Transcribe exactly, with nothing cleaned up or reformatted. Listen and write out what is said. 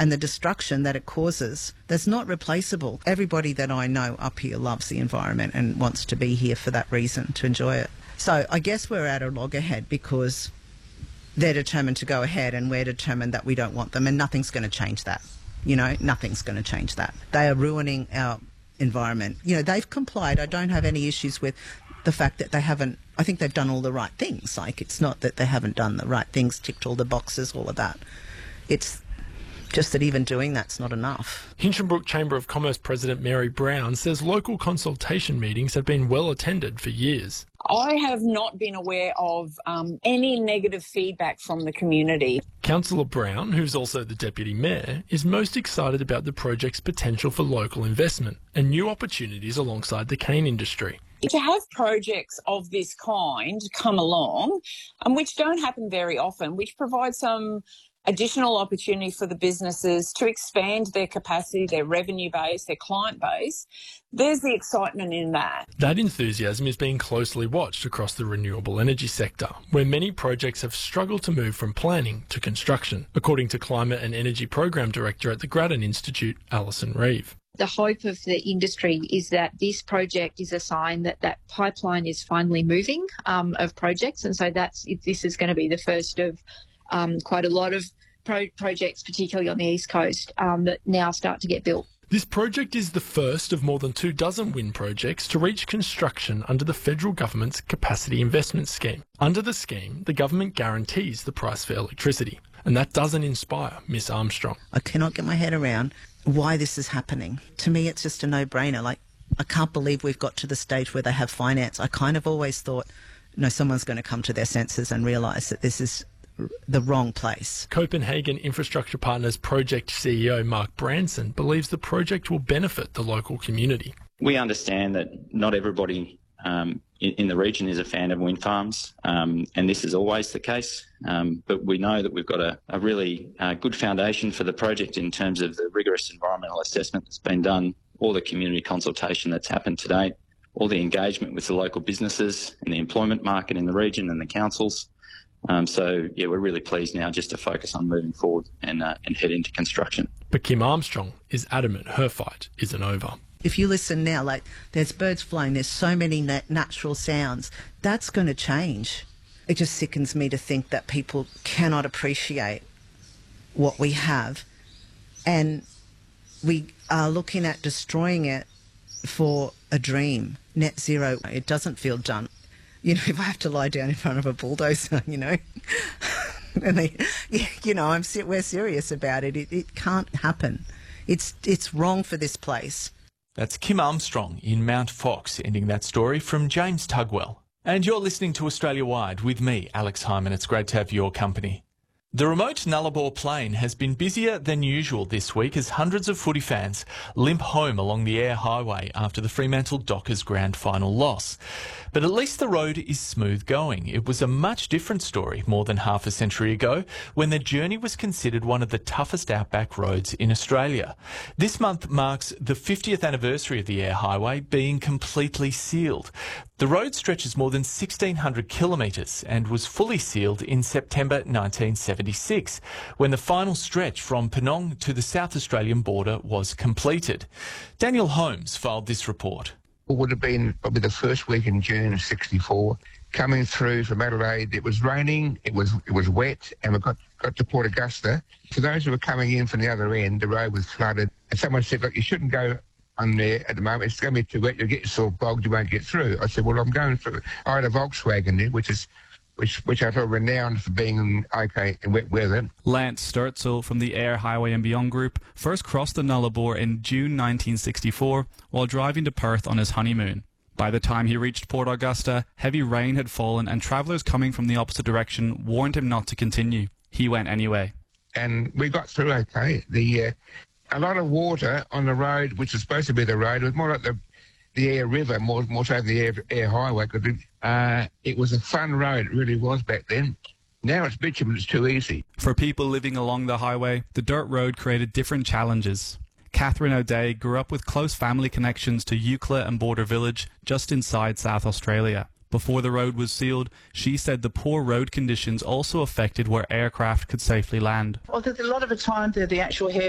and the destruction that it causes, that's not replaceable. Everybody that I know up here loves the environment and wants to be here for that reason, to enjoy it. So I guess we're at a loggerhead because they're determined to go ahead and we're determined that we don't want them, and nothing's going to change that. You know, nothing's going to change that. They are ruining our environment. You know, they've complied. I don't have any issues with the fact that they haven't, I think they've done all the right things. Like, it's not that they haven't done the right things, ticked all the boxes, all of that. It's just that even doing that's not enough. Hinchinbrook Chamber of Commerce President Mary Brown says local consultation meetings have been well attended for years. I have not been aware of um, any negative feedback from the community. Councillor Brown, who's also the Deputy Mayor, is most excited about the project's potential for local investment and new opportunities alongside the cane industry. To have projects of this kind come along, and which don't happen very often, which provide some additional opportunity for the businesses to expand their capacity, their revenue base, their client base, there's the excitement in that. That enthusiasm is being closely watched across the renewable energy sector, where many projects have struggled to move from planning to construction, according to Climate and Energy Program Director at the Grattan Institute, Alison Reeve. The hope of the industry is that this project is a sign that that pipeline is finally moving um, of projects, and so that's this is going to be the first of um, quite a lot of pro- projects, particularly on the East Coast, um, that now start to get built. This project is the first of more than two dozen wind projects to reach construction under the federal government's Capacity Investment Scheme. Under the scheme, the government guarantees the price for electricity, and that doesn't inspire Miss Armstrong. I cannot get my head around why this is happening. To me, it's just a no-brainer. Like, I can't believe we've got to the stage where they have finance. I kind of always thought, no, someone's going to come to their senses and realise that this is the wrong place. Copenhagen Infrastructure Partners Project C E O Mark Branson believes the project will benefit the local community. We understand that not everybody um, in, in the region is a fan of wind farms, um, and this is always the case. Um, but we know that we've got a, a really uh, good foundation for the project in terms of the rigorous environmental assessment that's been done, all the community consultation that's happened to date, all the engagement with the local businesses and the employment market in the region and the councils. Um, so, yeah, we're really pleased now just to focus on moving forward and, uh, and head into construction. But Kim Armstrong is adamant her fight isn't over. If you listen now, like, there's birds flying, there's so many nat- natural sounds, that's going to change. It just sickens me to think that people cannot appreciate what we have, and we are looking at destroying it for a dream. Net zero, it doesn't feel done. You know, if I have to lie down in front of a bulldozer, you know, and they, you know, I'm we're serious about it. It, it can't happen. It's it's wrong for this place. That's Kim Armstrong in Mount Fox, ending that story from James Tugwell. And you're listening to Australia Wide with me, Alex Hyman. It's great to have your company. The remote Nullarbor Plain has been busier than usual this week as hundreds of footy fans limp home along the Air Highway after the Fremantle Dockers grand final loss. But at least the road is smooth going. It was a much different story more than half a century ago when the journey was considered one of the toughest outback roads in Australia. This month marks the fiftieth anniversary of the Air Highway being completely sealed. The road stretches more than sixteen hundred kilometres and was fully sealed in September nineteen seventy-six, when the final stretch from Penong to the South Australian border was completed. Daniel Holmes filed this report. It would have been probably the first week in June of sixty-four. Coming through from Adelaide, it was raining, it was it was wet, and we got, got to Port Augusta. For those who were coming in from the other end, the road was flooded. And someone said, look, you shouldn't go on there at the moment. It's going to be too wet. You'll get yourself bogged. You won't get through. I said, well, I'm going through. I had a Volkswagen there, which is which which I thought renowned for being okay in wet weather. Lance Sturtzel from the Air Highway and Beyond Group first crossed the Nullarbor in June nineteen sixty-four while driving to Perth on his honeymoon. By the time he reached Port Augusta, heavy rain had fallen and travellers coming from the opposite direction warned him not to continue. He went anyway. And we got through okay. The uh, a lot of water on the road, which was supposed to be the road. It was more like the the Air River, more more so than the Air, Air Highway. Cause it, uh, it was a fun road, it really was back then. Now it's bitumen, it's too easy. For people living along the highway, the dirt road created different challenges. Catherine O'Day grew up with close family connections to Eucla and Border Village, just inside South Australia. Before the road was sealed, she said the poor road conditions also affected where aircraft could safely land. Well, there's a lot of the time the, the actual